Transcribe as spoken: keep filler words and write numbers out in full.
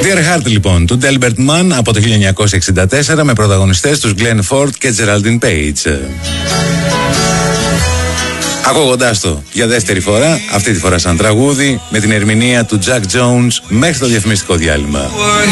Dear Heart λοιπόν του Delbert Mann από το χίλια εννιακόσια εξήντα τέσσερα με πρωταγωνιστές τους Glenn Ford και Geraldine Page. Ακούγοντάς το για δεύτερη φορά, αυτή τη φορά σαν τραγούδι, με την ερμηνεία του Jack Jones μέχρι το διαφημιστικό διάλειμμα.